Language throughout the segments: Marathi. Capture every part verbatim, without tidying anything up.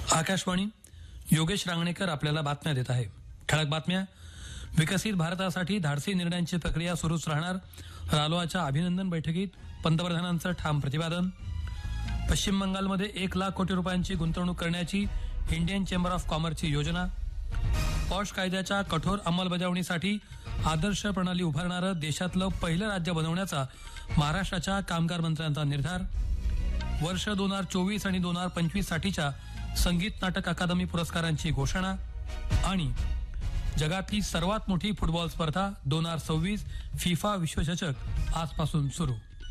आकाशवाणी. योगेश रांगणेकर आपल्याला बातम्या देत आहे. ठळक बातम्या. विकसित भारतासाठी धाडसी निर्णयांची प्रक्रिया सुरूच राहणार. रालोआच्या अभिनंदन बैठकीत पंतप्रधानांचं ठाम प्रतिपादन. पश्चिम बंगालमध्ये एक लाख कोटी रुपयांची गुंतवणूक करण्याची इंडियन चेंबर ऑफ कॉमर्सची योजना. पॉश कायद्याच्या कठोर अंमलबजावणीसाठी आदर्श प्रणाली उभारणारं देशातलं पहिलं राज्य बनवण्याचा महाराष्ट्राच्या कामगार मंत्र्यांचा निर्धार. वर्ष दोन हजार चोवीस आणि दोन हजार पंचवीस साठीच्या संगीत नाटक अकादमी पुरस्कारांची घोषणा. आणि जगातली सर्वात मोठी फुटबॉल स्पर्धा दोन हजार सव्वीस फिफा विश्वचषक आजपासून सुरू.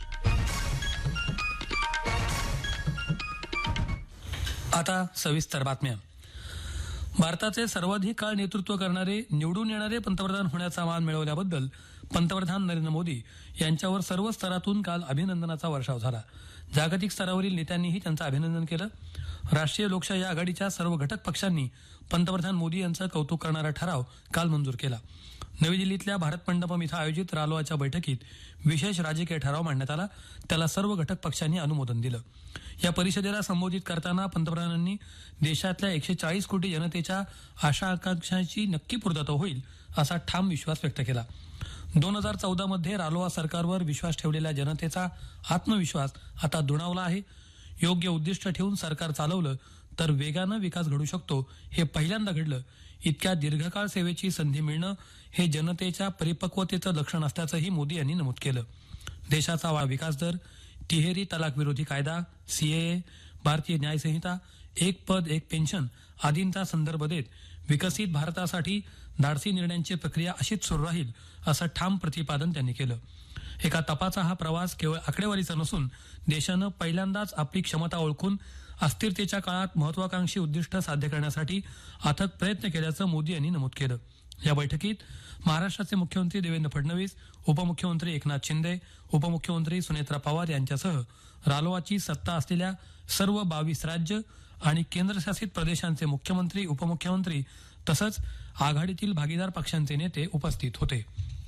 आता सविस्तर बातम्या. भारताचे सर्वाधिक काळ नेतृत्व करणारे निवडून येणारे पंतप्रधान होण्याचा मान मिळवल्याबद्दल पंतप्रधान नरेंद्र मोदी यांच्यावर सर्व स्तरातून काल अभिनंदनाचा वर्षाव झाला. जागतिक स्तरावरील नेत्यांनीही त्यांचं अभिनंदन केलं. राष्ट्रीय लोकशाही आघाडीच्या सर्व घटक पक्षांनी पंतप्रधान मोदी यांचं कौतुक करणारा ठराव काल मंजूर केला. नवी दिल्लीतल्या भारत मंडपम इथं आयोजित रालोआच्या बैठकीत विशेष राजकीय ठराव मांडण्यात आला. त्याला सर्व घटक पक्षांनी अनुमोदन दिलं. या परिषदेला संबोधित करताना पंतप्रधानांनी देशातल्या एकशे चाळीस कोटी जनतेच्या आशा आकांक्षांची नक्की पूर्तता होईल असा ठाम विश्वास व्यक्त केला. दोन हजार चौदा मध्ये रालोआ सरकारवर विश्वास ठेवलेल्या जनतेचा आत्मविश्वास आता दुणावला आहे. योग्य उद्दिष्ट ठेवून सरकार चालवलं तर वेगानं विकास घडू शकतो. हे पहिल्यांदा घडलं. इतक्या दीर्घकाळ सेवेची संधी मिळणं हे जनतेच्या परिपक्वतेचं लक्षण असल्याचंही मोदी यांनी नमूद केलं. देशाचा वाढ विकास दर, तिहेरी तलाक विरोधी कायदा, सीएए, भारतीय न्याय संहिता, एक पद एक पेन्शन आदींचा संदर्भ देत विकसित भारतासाठी धाडसी निर्णयांची प्रक्रिया अशीच सुरू राहील असं ठाम प्रतिपादन त्यांनी केलं. एका तपाचा हा प्रवास केवळ आकडेवारीचा नसून देशानं पहिल्यांदाच आपली क्षमता ओळखून अस्थिरतेच्या काळात महत्वाकांक्षी उद्दिष्ट साध्य करण्यासाठी अथक प्रयत्न केल्याचं मोदी यांनी नमूद केलं. या बैठकीत महाराष्ट्राचे मुख्यमंत्री देवेंद्र फडणवीस, उपमुख्यमंत्री एकनाथ शिंदे, उपमुख्यमंत्री सुनेत्रा पवार यांच्यासह रालोआची सत्ता असलेल्या सर्व बावीस राज्य आणि केंद्रशासित प्रदेशांचे मुख्यमंत्री, उपमुख्यमंत्री तसंच आघाडीतील भागीदार पक्षांचे नेते उपस्थित होते.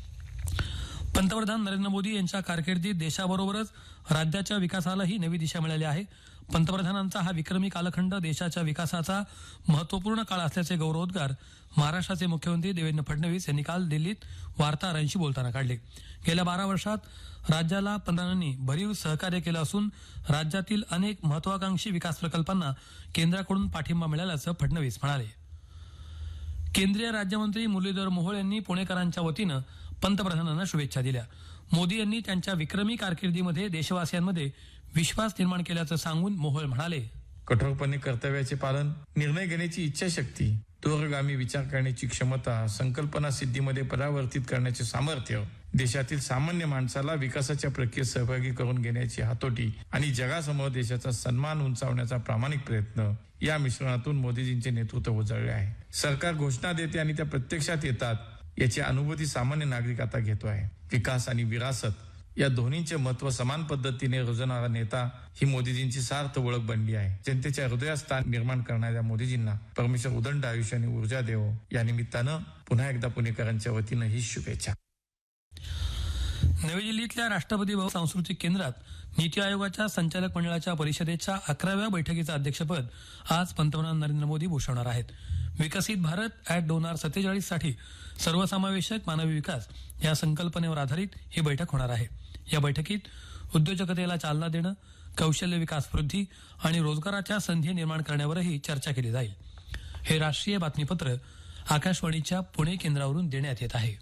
पंतप्रधान नरेंद्र मोदी यांच्या कारकिर्दीत देशाबरोबरच राज्याच्या विकासालाही नवी दिशा मिळाली आहे. पंतप्रधानांचा हा विक्रमी कालखंड देशाच्या विकासाचा महत्वपूर्ण काळ असल्याचे गौरवोद्गार महाराष्ट्राचे मुख्यमंत्री देवेंद्र फडणवीस यांनी काल दिल्लीत वार्ताहरांशी बोलताना काढले. गेल्या बारा वर्षात राज्याला पंतप्रधानांनी भरीव सहकार्य केलं असून राज्यातील अनेक महत्वाकांक्षी विकास प्रकल्पांना केंद्राकडून पाठिंबा मिळाल्याचं फडणवीस म्हणाले. केंद्रीय राज्यमंत्री मुरलीधर मोहोळ यांनी पुणेकरांच्या वतीनं पंतप्रधानांना शुभेच्छा दिल्या. मोदी यांनी त्यांच्या विक्रमी कारकिर्दीमध्ये देशवासियांमध्ये विश्वास निर्माण केल्याचं सांगून मोहोळ म्हणाले, कठोरपणे कर्तव्याचे पालन, निर्णय घेण्याची इच्छाशक्ती, दूरगामी विचार करण्याची क्षमता, संकल्पना सिद्धीमध्ये परावर्तित करण्याचे सामर्थ्य, देशातील सामान्य माणसाला विकासाच्या प्रक्रियेत सहभागी करून घेण्याची हातोटी आणि जगासमोर देशाचा सन्मान उंचावण्याचा प्रामाणिक प्रयत्न या मिश्रणातून मोदीजींचे नेतृत्व उजळले आहे. सरकार घोषणा देते आणि त्या प्रत्यक्षात येतात याची अनुभूती सामान्य नागरिक आता घेतो आहे. विकास आणि विरासत या दोन्हींचे महत्व समान पद्धतीने रुजवणारा नेता ही मोदीजींची सार्थ ओळख बनली आहे. जनतेच्या हृदयात स्थान निर्माण करणाऱ्या मोदीजींना परमेश्वर उदंड आयुष्य आणि ऊर्जा देवो. या निमित्तानं पुन्हा एकदा पुणेकरांच्या वतीनं ही शुभेच्छा. नवी दिल्लीतल्या राष्ट्रपती भवन सांस्कृतिक केंद्रात नीती आयोगाच्या संचालक मंडळाच्या परिषदेच्या अकराव्या बैठकीचं अध्यक्षपद आज पंतप्रधान नरेंद्र मोदी भूषवणार आहेत. विकसित भारत ऍट दोन हजार सत्तेचाळीस साठी सर्वसमावेशक मानवी विकास या संकल्पनेवर आधारित ही बैठक होणार आहे. या बैठकीत उद्योजकतेला चालना देणं, कौशल्य विकास वृद्धी आणि रोजगाराच्या संधी निर्माण करण्यावरही चर्चा केली जाईल. हे राष्ट्रीय बातमीपत्र आकाशवाणीच्या पुणे केंद्रावरून देण्यात येत आहे.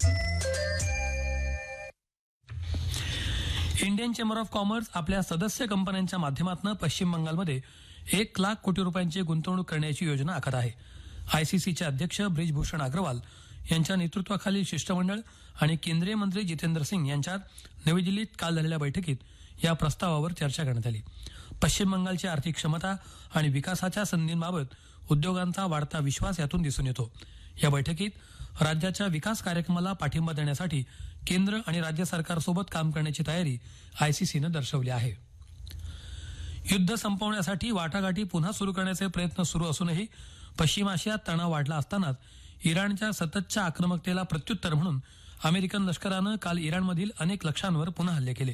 इंडियन चेंबर ऑफ कॉमर्स आपल्या सदस्य कंपन्यांच्या माध्यमातून पश्चिम बंगालमध्ये एक लाख कोटी रुपयांची गुंतवणूक करण्याची योजना आखत आहे. आयसीसीचे अध्यक्ष ब्रिजभूषण अग्रवाल यांच्या नेतृत्वाखालील शिष्टमंडळ आणि केंद्रीय मंत्री जितेंद्र सिंग यांच्यात नवी दिल्लीत काल झालेल्या बैठकीत या प्रस्तावावर चर्चा करण्यात आली. पश्चिम बंगालची आर्थिक क्षमता आणि विकासाच्या संधींबाबत उद्योगांचा वाढता विश्वास यातून दिसून येतो. या बैठकीत राज्याच्या विकास कार्यक्रमाला पाठिंबा देण्यासाठी केंद्र आणि राज्य सरकारसोबत काम करण्याची तयारी आयसीसीनं दर्शवली आहे. युद्ध संपवण्यासाठी वाटाघाटी पुन्हा सुरू करण्याचे प्रयत्न सुरू असूनही पश्चिम आशियात तणाव वाढला असतानाच इराणच्या सततच्या आक्रमकतेला प्रत्युत्तर म्हणून अमेरिकन लष्करानं काल इराणमधील अनेक लक्ष्यांवर पुन्हा हल्ले केले.